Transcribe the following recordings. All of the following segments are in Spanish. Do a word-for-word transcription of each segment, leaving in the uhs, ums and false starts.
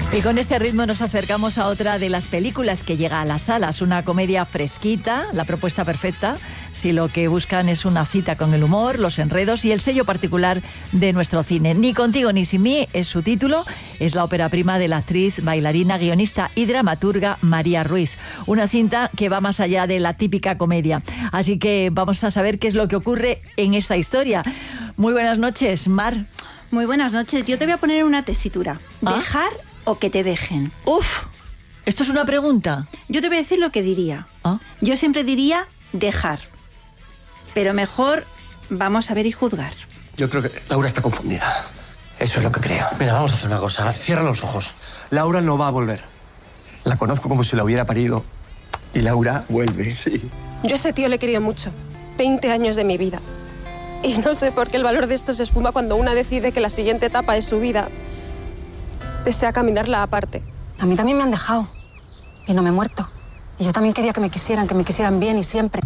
Y con este ritmo nos acercamos a otra de las películas que llega a las salas, una comedia fresquita, la propuesta perfecta, si lo que buscan es una cita con el humor, los enredos y el sello particular de nuestro cine. Ni contigo ni sin mí es su título, es la ópera prima de la actriz, bailarina, guionista y dramaturga María Ruiz, una cinta que va más allá de la típica comedia. Así que vamos a saber qué es lo que ocurre en esta historia. Muy buenas noches, Mar. Muy buenas noches, yo te voy a poner una tesitura. ¿Ah? ¿Dejar o que te dejen? Uf, ¿esto es una pregunta? Yo te voy a decir lo que diría. ¿Ah? Yo siempre diría dejar. Pero mejor vamos a ver y juzgar. Yo creo que Laura está confundida. Eso es lo que creo. Mira, vamos a hacer una cosa. Cierra los ojos. Laura no va a volver. La conozco como si la hubiera parido. Y Laura vuelve. Sí. Yo a ese tío le he querido mucho. veinte años de mi vida. Y no sé por qué el valor de esto se esfuma cuando una decide que la siguiente etapa de su vida desea caminarla aparte. A mí también me han dejado. Y no me he muerto. Y yo también quería que me quisieran, que me quisieran bien y siempre.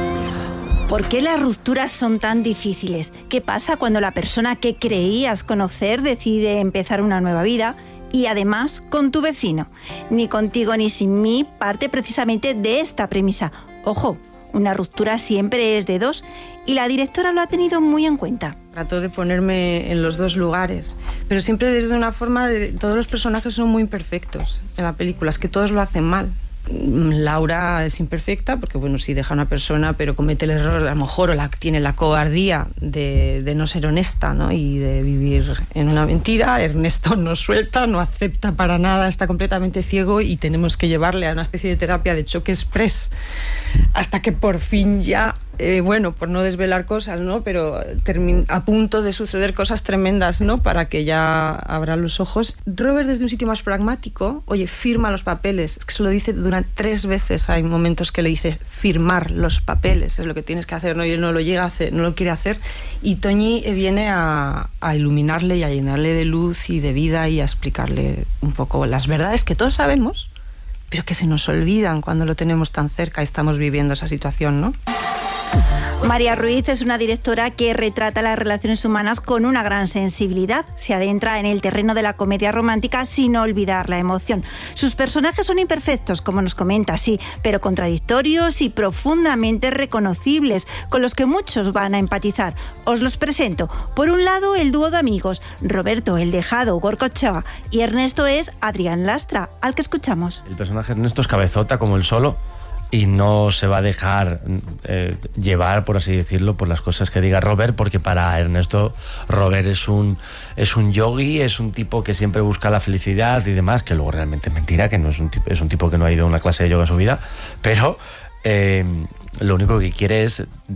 ¿Por qué las rupturas son tan difíciles? ¿Qué pasa cuando la persona que creías conocer decide empezar una nueva vida? Y además con tu vecino. Ni contigo ni sin mí parte precisamente de esta premisa. Ojo, una ruptura siempre es de dos y la directora lo ha tenido muy en cuenta. Trato de ponerme en los dos lugares, pero siempre desde una forma de... Todos los personajes son muy imperfectos en la película, es que todos lo hacen mal. Laura es imperfecta porque, bueno, sí deja a una persona, pero comete el error, a lo mejor, o la, tiene la cobardía de, de no ser honesta, ¿no? Y de vivir en una mentira. Ernesto no suelta, no acepta para nada, está completamente ciego y tenemos que llevarle a una especie de terapia de choque express hasta que por fin ya... Eh, bueno, por no desvelar cosas, ¿no? Pero termi- a punto de suceder cosas tremendas, ¿no? Para que ya abra los ojos. Robert, desde un sitio más pragmático, oye, firma los papeles. Es que se lo dice durante tres veces. Hay momentos que le dice firmar los papeles, es lo que tienes que hacer, ¿no? Y él no lo llega a hacer, no lo quiere hacer. Y Toñi viene a, a iluminarle y a llenarle de luz y de vida y a explicarle un poco las verdades que todos sabemos, pero que se nos olvidan cuando lo tenemos tan cerca y estamos viviendo esa situación, ¿no? María Ruiz es una directora que retrata las relaciones humanas con una gran sensibilidad. Se adentra en el terreno de la comedia romántica sin olvidar la emoción. Sus personajes son imperfectos, como nos comenta, sí, pero contradictorios y profundamente reconocibles, con los que muchos van a empatizar. Os los presento. Por un lado, el dúo de amigos, Roberto, el dejado, Gorka Ochoa, y Ernesto es Adrián Lastra, al que escuchamos. El personaje de Ernesto es cabezota como él solo, y no se va a dejar eh, llevar, por así decirlo, por las cosas que diga Robert, porque para Ernesto Robert es un es un yogui, es un tipo que siempre busca la felicidad y demás, que luego realmente es mentira, que no es un tipo, es un tipo que no ha ido a una clase de yoga en su vida, pero eh, lo único que quiere es